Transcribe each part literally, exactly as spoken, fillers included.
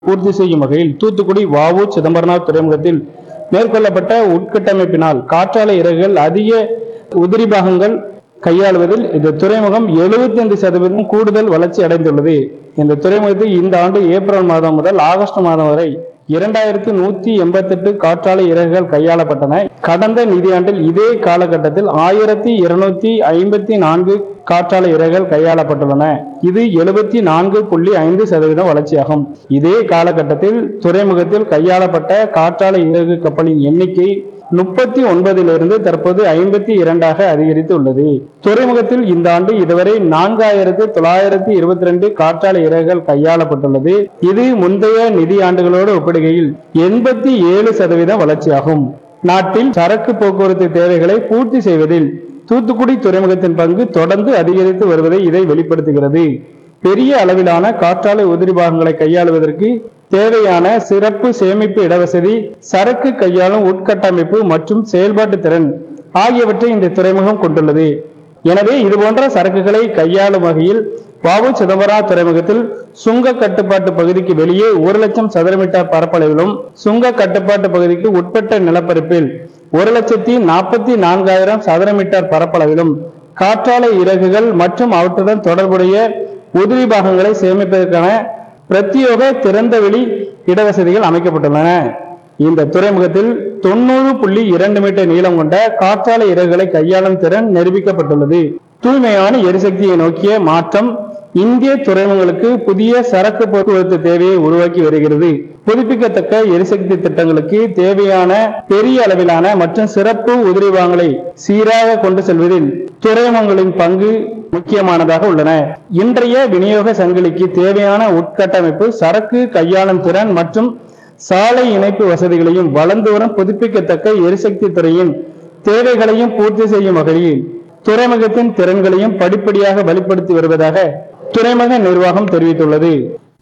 பூர்த்தி செய்யும் வகையில் தூத்துக்குடி வ.உ. சிதம்பரனார் துறைமுகத்தில் மேற்கொள்ளப்பட்ட உட்கட்டமைப்பினால் காற்றாலை இறகுகள் அதிக உதிரி பாகங்கள் கையாளுவதில் இந்த துறைமுகம் எழுபத்தி ஐந்து சதவீதம் கூடுதல் வளர்ச்சி அடைந்துள்ளது. இந்த துறைமுகத்தில் இந்த ஆண்டு ஏப்ரல் மாதம் முதல் ஆகஸ்ட் மாதம் வரை இரண்டாயிரத்தி நூத்தி எண்பத்தி எட்டு காற்றாலை இறகுகள் கையாளப்பட்டன. கடந்த நிதியாண்டில் இதே காலகட்டத்தில் ஆயிரத்தி இருநூத்தி ஐம்பத்தி நான்கு காற்றாலை இறகுகள் கையாளப்பட்டுள்ளன. இது எழுபத்தி நான்கு புள்ளி ஐந்து சதவீதம் வளர்ச்சியாகும். இதே காலகட்டத்தில் துறைமுகத்தில் கையாளப்பட்ட காற்றாலை இறகு கப்பலின் எண்ணிக்கை முப்பத்தி ஒன்பதிலிருந்து தற்போது ஐம்பத்தி இரண்டாக அதிகரித்து உள்ளது. துறைமுகத்தில் இந்த ஆண்டு இதுவரை நான்காயிரத்து தொள்ளாயிரத்தி இருபத்தி ரெண்டு காற்றாலை இறகுகள் கையாளப்பட்டுள்ளது. இது முந்தைய நிதி ஆண்டுகளோடு ஒப்பிடுகையில் எண்பத்தி ஏழு சதவீதம் வளர்ச்சியாகும். நாட்டில் சரக்கு போக்குவரத்து தேவைகளை பூர்த்தி செய்வதில் தூத்துக்குடி துறைமுகத்தின் பங்கு தொடர்ந்து அதிகரித்து வருவதை இதை வெளிப்படுத்துகிறது. பெரிய அளவிலான காற்றாலை உதிரி பாகங்களை கையாளுவதற்கு தேவையான சிறப்பு சேமிப்பு இடவசதி, சரக்கு கையாளும் உட்கட்டமைப்பு மற்றும் செயல்பாட்டு திறன் ஆகியவற்றை இந்த துறைமுகம் கொண்டுள்ளது. எனவே இதுபோன்ற சரக்குகளை கையாளும் வகையில் வ.உ. சிதம்பரனார் துறைமுகத்தில் சுங்க கட்டுப்பாட்டு பகுதிக்கு வெளியே ஒரு லட்சம் சதுர மீட்டர் பரப்பளவிலும், சுங்க கட்டுப்பாட்டு பகுதிக்கு உட்பட்ட நிலப்பரப்பில் ஒரு லட்சத்தி நாற்பத்தி நான்காயிரம் சதுர மீட்டர் பரப்பளவிலும் காற்றாலை இறகுகள் மற்றும் அவற்றுடன் தொடர்புடைய உதிரி பாகங்களை சேமிப்பதற்கான பிரத்யேக திறந்தவெளி இடவசதிகள் அமைக்கப்பட்டுள்ளன. இந்த துறைமுகத்தில் தொண்ணூறு புள்ளி இரண்டு மீட்டர் நீளம் கொண்ட காற்றாலை இறகுகளை கையாளும் திறன் நிரூபிக்கப்பட்டுள்ளது. தூய்மையான எரிசக்தியை நோக்கிய மாற்றம் இந்திய துறைமுகங்களுக்கு புதிய சரக்கு போக்குவரத்து தேவையை உருவாக்கி வருகிறது. புதுப்பிக்கத்தக்க எரிசக்தி திட்டங்களுக்கு தேவையான பெரிய அளவிலான மற்றும் சிறப்பு உதிரி பாகங்களை சீராக கொண்டு செல்வதில் துறைமுகங்களின் பங்கு முக்கியமானதாக உள்ளன. இன்றைய விநியோக சங்கிலிக்கு தேவையான உட்கட்டமைப்பு, சரக்கு கையாளும் திறன் மற்றும் சாலை இணைப்பு வசதிகளையும் வளர்ந்து வரும் புதுப்பிக்கத்தக்க எரிசக்தி துறையின் தேவைகளையும் பூர்த்தி செய்யும் வகையில் துறைமுகத்தின் திறன்களையும் படிப்படியாக வெளிப்படுத்தி வருவதாக துறைமுக நிர்வாகம் தெரிவித்துள்ளது.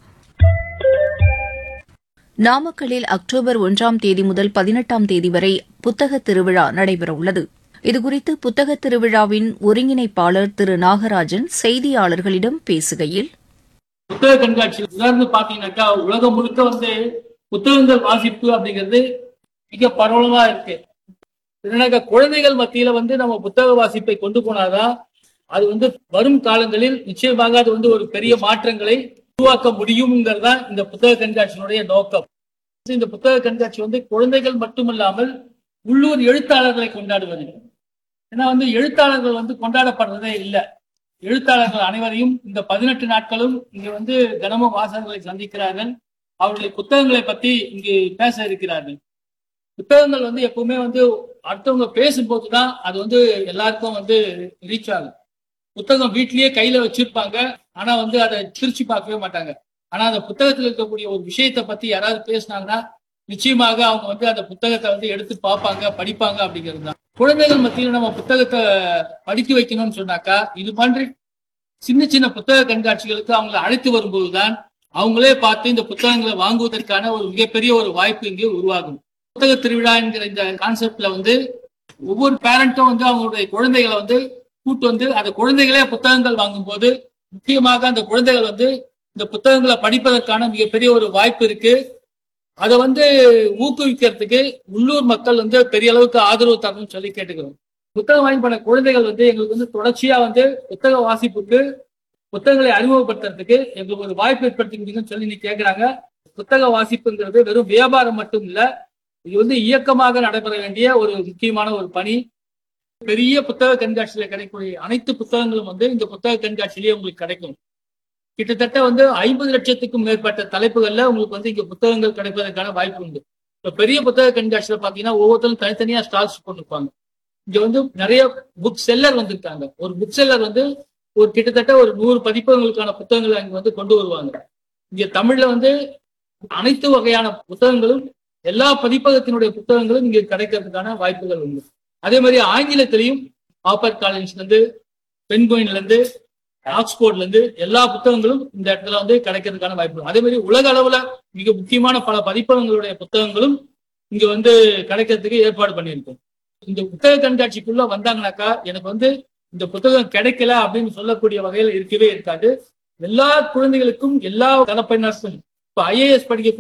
நாமக்கல்லில் அக்டோபர் ஒன்றாம் தேதி முதல் பதினெட்டாம் தேதி வரை புத்தக திருவிழா நடைபெறவுள்ளது. இதுகுறித்து புத்தக திருவிழாவின் ஒருங்கிணைப்பாளர் திரு நாகராஜன் செய்தியாளர்களிடம் பேசுகையில், புத்தக கண்காட்சி உதாரணத்து பாத்தீங்கன்னாக்கா உலகம் முழுக்க வந்து புத்தகங்கள் வாசிப்பு அப்படிங்கிறது மிக பரவலா இருக்கு. என்னன்னாக்கா குழந்தைகள் மத்தியில வந்து நம்ம புத்தக வாசிப்பை கொண்டு போனாதான் அது வந்து வரும் காலங்களில் நிச்சயமாக அது வந்து ஒரு பெரிய மாற்றங்களை உருவாக்க முடியும்ங்கிறதா இந்த புத்தக கண்காட்சியினுடைய நோக்கம். இந்த புத்தக கண்காட்சி வந்து குழந்தைகள் மட்டுமல்லாமல் உள்ளூர் எழுத்தாளர்களை கொண்டாடுவது. ஏன்னா வந்து எழுத்தாளர்கள் வந்து கொண்டாடப்படுறதே இல்லை. எழுத்தாளர்கள் அனைவரையும் இந்த பதினெட்டு நாட்களும் இங்க வந்து தினமும் வாசகர்களை சந்திக்கிறார்கள். அவர்களுடைய புத்தகங்களை பத்தி இங்கு பேச இருக்கிறார்கள். புத்தகங்கள் வந்து எப்பவுமே வந்து அடுத்தவங்க பேசும்போதுதான் அது வந்து எல்லாருக்கும் வந்து ரீச் ஆகும். புத்தகம் வீட்லயே கையில வச்சிருப்பாங்க, ஆனா வந்து அதை திருச்சி பார்க்கவே மாட்டாங்க. ஆனா அந்த புத்தகத்தில் இருக்கக்கூடிய ஒரு விஷயத்தை பத்தி யாராவது பேசினாங்கன்னா நிச்சயமாக அவங்க வந்து அந்த புத்தகத்தை வந்து எடுத்து பார்ப்பாங்க, படிப்பாங்க அப்படிங்கிறது தான். குழந்தைகள் மத்தியில் நம்ம புத்தகத்தை படிக்க வைக்கணும்னு சொன்னாக்கா இது மாதிரி சின்ன சின்ன புத்தக கண்காட்சிகளுக்கு அவங்களை அழைத்து வரும்போதுதான் அவங்களே பார்த்து இந்த புத்தகங்களை வாங்குவதற்கான ஒரு மிகப்பெரிய ஒரு வாய்ப்பு இங்கே உருவாகும். புத்தக திருவிழா என்கிற இந்த கான்செப்ட்ல வந்து ஒவ்வொரு பேரண்ட்டும் வந்து அவங்களுடைய குழந்தைகளை வந்து கூட்டு வந்து அந்த குழந்தைகளே புத்தகங்கள் வாங்கும் போது முக்கியமாக அந்த குழந்தைகள் வந்து இந்த புத்தகங்களை படிப்பதற்கான மிகப்பெரிய ஒரு வாய்ப்பு இருக்கு. அதை வந்து ஊக்குவிக்கிறதுக்கு உள்ளூர் மக்கள் வந்து பெரிய அளவுக்கு ஆதரவு தரணும்னு சொல்லி கேட்டுக்கிறோம். புத்தகம் வாங்கி பண்ண குழந்தைகள் வந்து எங்களுக்கு வந்து தொடர்ச்சியா வந்து புத்தக வாசிப்புக்கு புத்தகங்களை அறிமுகப்படுத்துறதுக்கு எங்களுக்கு ஒரு வாய்ப்பு ஏற்படுத்திக்கிட்டீங்கன்னு சொல்லி நீ கேட்கிறாங்க. புத்தக வாசிப்புங்கிறது வெறும் வியாபாரம் மட்டும் இல்ல, இது வந்து இயக்கமாக நடைபெற வேண்டிய ஒரு முக்கியமான ஒரு பணி. பெரிய புத்தக கண்காட்சியில கிடைக்கக்கூடிய அனைத்து புத்தகங்களும் வந்து இந்த புத்தக கண்காட்சியிலேயே உங்களுக்கு கிடைக்கும். கிட்டத்தட்ட வந்து ஐம்பது லட்சத்துக்கும் மேற்பட்ட தலைப்புகள்ல உங்களுக்கு வந்து இங்க புத்தகங்கள் கிடைப்பதற்கான வாய்ப்பு உண்டு. இப்ப பெரிய புத்தக கண்காட்சியில பாத்தீங்கன்னா ஒவ்வொருத்தரும் தனித்தனியா ஸ்டால்ஸ் போட்டிருப்பாங்க. இங்க வந்து நிறைய புக் செல்லர் வந்திருக்காங்க. ஒரு புக் செல்லர் வந்து ஒரு கிட்டத்தட்ட ஒரு நூறு பதிப்பகங்களுக்கான புத்தகங்களை அங்க வந்து கொண்டு வருவாங்க. இங்க தமிழ்ல வந்து அனைத்து வகையான புத்தகங்களும் எல்லா பதிப்பகத்தினுடைய புத்தகங்களும் இங்க கிடைக்கிறதுக்கான வாய்ப்புகள் உண்டு. அதே மாதிரி ஆங்கிலத்திலையும் ஆப்பர் காலேஜ்ல இருந்து, பென்குயின்ல இருந்து, ஆக்ஸ்போர்ட்ல இருந்து எல்லா புத்தகங்களும் இந்த இடத்துல வந்து கிடைக்கிறதுக்கான வாய்ப்பு. அதே மாதிரி உலக அளவுல மிக முக்கியமான பல பதிப்பகங்களுடைய புத்தகங்களும் இங்க வந்து கிடைக்கிறதுக்கு ஏற்பாடு பண்ணியிருக்கோம். இந்த புத்தக கண்காட்சிக்குள்ள வந்தாங்கன்னாக்கா எனக்கு வந்து இந்த புத்தகம் கிடைக்கல அப்படின்னு சொல்லக்கூடிய வகையில் இருக்கவே இருக்காது. எல்லா குழந்தைகளுக்கும் எல்லா தரப்பினருக்கும் இப்ப ஐஏஎஸ் படிக்க